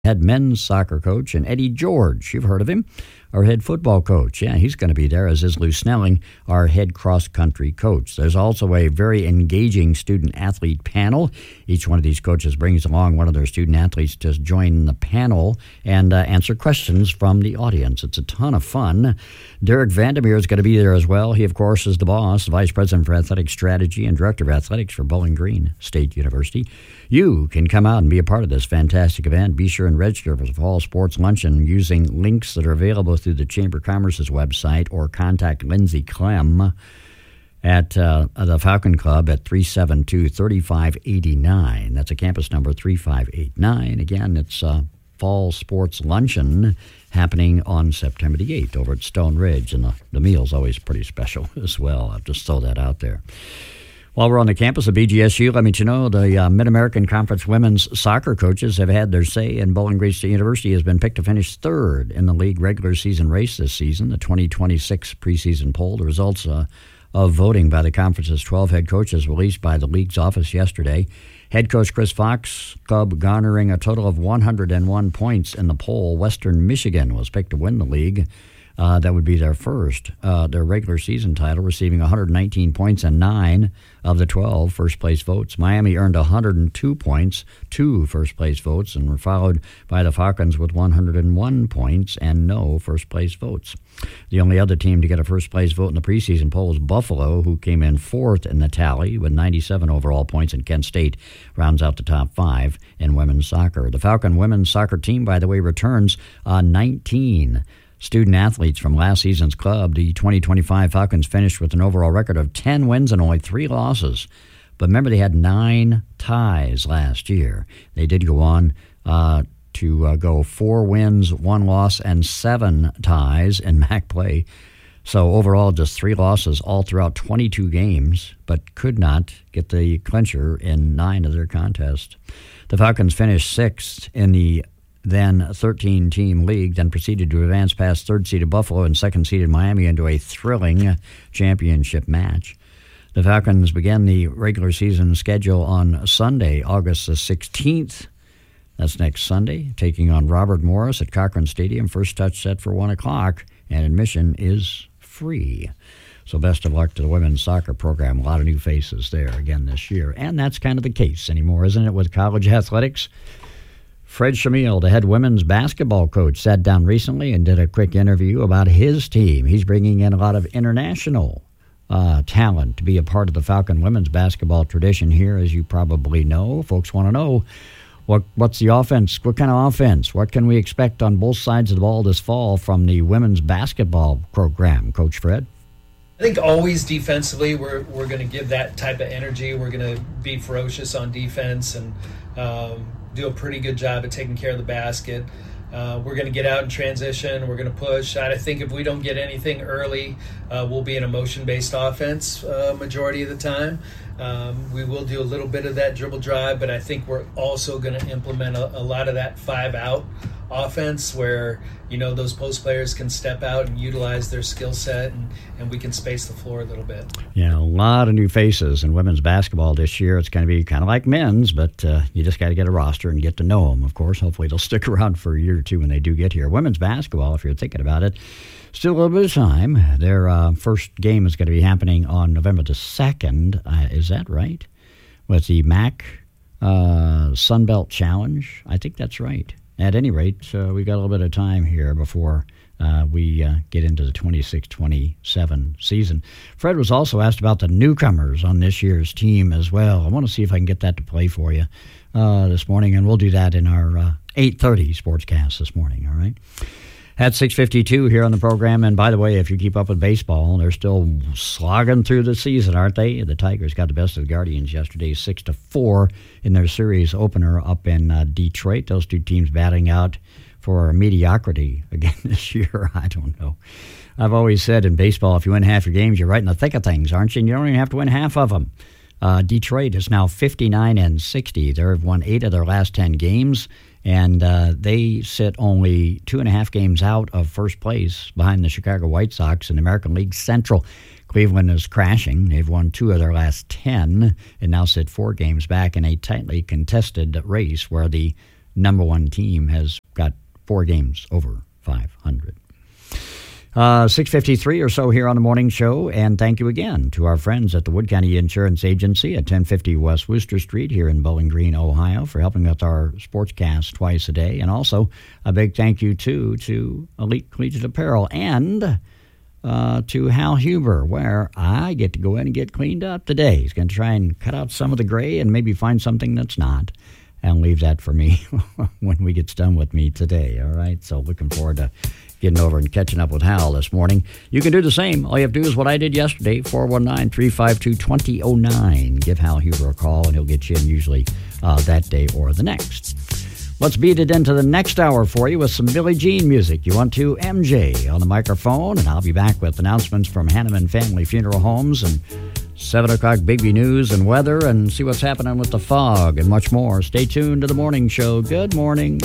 head men's soccer coach, and Eddie George, you've heard of him, our head football coach. Yeah, he's going to be there, as is Lou Snelling, our head cross-country coach. There's also a very engaging student-athlete panel. Each one of these coaches brings along one of their student-athletes to join the panel and answer questions from the audience. It's a ton of fun. Derek Vandermeer is going to be there as well. He, of course, is the boss, the Vice President for Athletic Strategy and Director of Athletics for Bowling Green State University. You can come out and be a part of this fantastic event. Be sure and register for the Fall Sports Luncheon using links that are available through the Chamber of Commerce's website, or contact Lindsay Clem at the Falcon Club at 372-3589. That's a campus number 3589. Again, it's Fall Sports Luncheon happening on September the 8th over at Stone Ridge, and the meal's always pretty special as well. I'll just throw that out there. While we're on the campus of BGSU, let me let you know the Mid-American Conference women's soccer coaches have had their say, and Bowling Green State University has been picked to finish third in the league regular season race this season, the 2026 preseason poll. The results of voting by the conference's 12 head coaches released by the league's office yesterday. Head coach Chris Fox, club garnering a total of 101 points in the poll. Western Michigan was picked to win the league. That would be their first, their regular season title, receiving 119 points and 9 of the 12 first-place votes. Miami earned 102 points, 2 first-place votes, and were followed by the Falcons with 101 points and no first-place votes. The only other team to get a first-place vote in the preseason poll is Buffalo, who came in fourth in the tally with 97 overall points, and Kent State rounds out the top 5 in women's soccer. The Falcon women's soccer team, by the way, returns 19 student-athletes from last season's club. The 2025 Falcons finished with an overall record of 10 wins and only 3 losses. But remember, they had 9 ties last year. They did go on to go 4 wins, 1 loss, and 7 ties in MAC play. So overall, just 3 losses all throughout 22 games, but could not get the clincher in 9 of their contests. The Falcons finished 6th in the then 13-team league, then proceeded to advance past third-seeded Buffalo and second-seeded Miami into a thrilling championship match. The Falcons began the regular season schedule on Sunday, August the 16th. That's next Sunday, taking on Robert Morris at Cochran Stadium. First touch set for 1 o'clock, and admission is free. So best of luck to the women's soccer program. A lot of new faces there again this year. And that's kind of the case anymore, isn't it, with college athletics? Fred Shamil, the head women's basketball coach, sat down recently and did a quick interview about his team. He's bringing in a lot of international talent to be a part of the Falcon women's basketball tradition here, as you probably know. Folks want to know what's the offense, what kind of offense, what can we expect on both sides of the ball this fall from the women's basketball program, Coach Fred? I think always defensively we're going to give that type of energy. We're going to be ferocious on defense and do a pretty good job at taking care of the basket. We're going to get out in transition. We're going to push. I think if we don't get anything early, we'll be in a motion-based offense majority of the time. We will do a little bit of that dribble drive, but I think we're also going to implement a lot of that 5-out offense where, those post players can step out and utilize their skill set, and we can space the floor a little bit. Yeah, a lot of new faces in women's basketball this year. It's going to be kind of like men's, but you just got to get a roster and get to know them, of course. Hopefully they'll stick around for a year or two when they do get here. Women's basketball, if you're thinking about it, still a little bit of time. Their first game is going to be happening on November the 2nd. Is that right? With the MAC Sunbelt Challenge. I think that's right. At any rate, we've got a little bit of time here before we get into the 26-27 season. Fred was also asked about the newcomers on this year's team as well. I want to see if I can get that to play for you this morning, and we'll do that in our 8:30 Sportscast this morning, all right? At 6:52 here on the program, and by the way, if you keep up with baseball, they're still slogging through the season, aren't they? The Tigers got the best of the Guardians yesterday, 6-4 in their series opener up in Detroit. Those two teams batting out for mediocrity again this year. I don't know. I've always said in baseball, if you win half your games, you're right in the thick of things, aren't you? And you don't even have to win half of them. Detroit is now 59-60. They've won 8 of their last 10 games. And they sit only 2.5 games out of first place behind the Chicago White Sox in the American League Central. Cleveland is crashing. They've won 2 of their last 10 and now sit 4 games back in a tightly contested race where the number one team has got 4 games over 500. 6:53 or so here on the morning show, and thank you again to our friends at the Wood County Insurance Agency at 1050 West Wooster Street here in Bowling Green, Ohio, for helping with our sportscast twice a day. And also a big thank you, too, to Elite Collegiate Apparel and to Hal Huber, where I get to go in and get cleaned up today. He's going to try and cut out some of the gray and maybe find something that's not, and leave that for me when we get done with me today. All right, so looking forward to getting over and catching up with Hal this morning. You can do the same. All you have to do is what I did yesterday, 419-352-2009. Give Hal Huber a call, and he'll get you in usually that day or the next. Let's beat it into the next hour for you with some Billie Jean music. You want to MJ on the microphone, and I'll be back with announcements from Hanneman Family Funeral Homes and 7 o'clock baby news and weather, and see what's happening with the fog and much more. Stay tuned to the morning show. Good morning.